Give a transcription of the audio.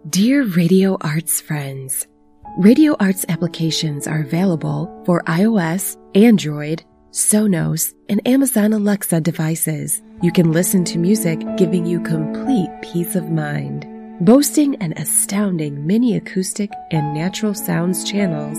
Dear Radio Arts friends, Radio Arts applications are available for iOS, Android, Sonos, and Amazon Alexa devices. You can listen to music giving you complete peace of mind. Boasting an astounding mini acoustic and natural sounds channels,